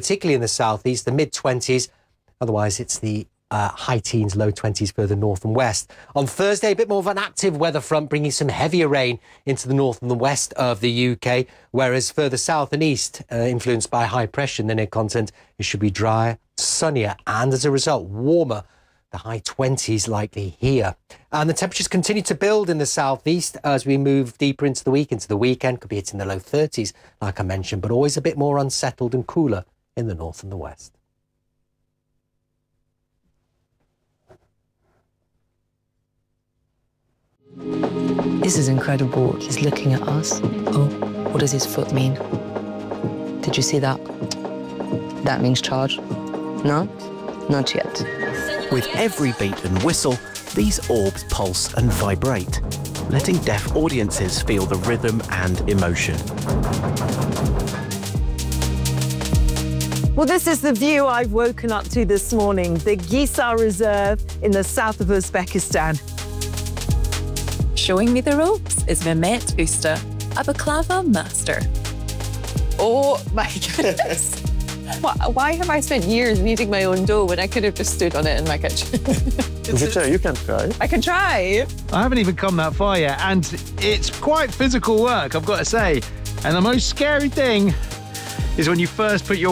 particularly in the southeast, the mid-20s. Otherwise, it's the high teens, low 20s further north and west. On Thursday, a bit more of an active weather front, bringing some heavier rain into the north and the west of the UK, whereas further south and east, influenced by high pressure in the near-continent, it should be drier, sunnier, and as a result, warmer. The high 20s likely here. And the temperatures continue to build in the southeast as we move deeper into the week, into the weekend. Could be hitting the low 30s, like I mentioned, but always a bit more unsettled and cooler in the north and the west. This is incredible. He's looking at us. Oh, what does his foot mean? Did you see that? That means charge. No? Not yet. With every beat and whistle, these orbs pulse and vibrate, letting deaf audiences feel the rhythm and emotion. Well, this is the view I've woken up to this morning, the Gisar Reserve in the south of Uzbekistan. Showing me the ropes is Mehmet Usta, a baklava master. Oh my goodness. Why have I spent years kneading my own dough when I could have just stood on it in my kitchen? You can try. I can try. I haven't even come that far yet, and it's quite physical work, I've got to say. And the most scary thing is when you first put your